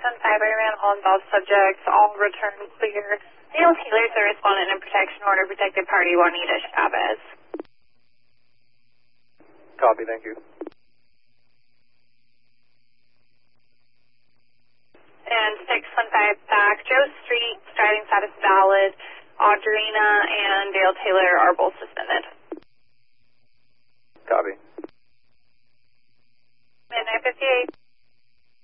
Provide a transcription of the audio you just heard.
615 Iran, all involved subjects, all return clear. Dale Taylor's the respondent in protection order, protected party Juanita Chavez. Copy, thank you. And 615 back, Joe Street, driving status valid. Audrina and Dale Taylor are both suspended. Copy. Midnight 58.